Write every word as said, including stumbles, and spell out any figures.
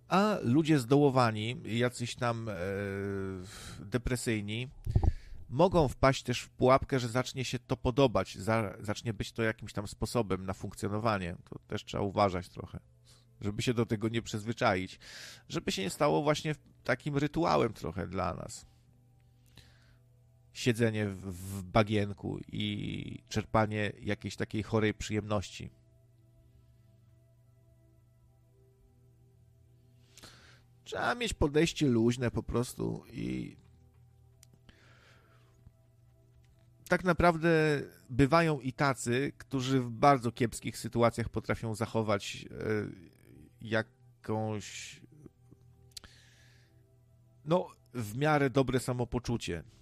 A ludzie zdołowani, jacyś tam e, depresyjni, mogą wpaść też w pułapkę, że zacznie się to podobać, za, zacznie być to jakimś tam sposobem na funkcjonowanie. To też trzeba uważać trochę, żeby się do tego nie przyzwyczaić, żeby się nie stało właśnie takim rytuałem trochę dla nas. Siedzenie w, w bagienku i czerpanie jakiejś takiej chorej przyjemności. Trzeba mieć podejście luźne po prostu i tak naprawdę bywają i tacy, którzy w bardzo kiepskich sytuacjach potrafią zachować e, jakąś no w miarę dobre samopoczucie.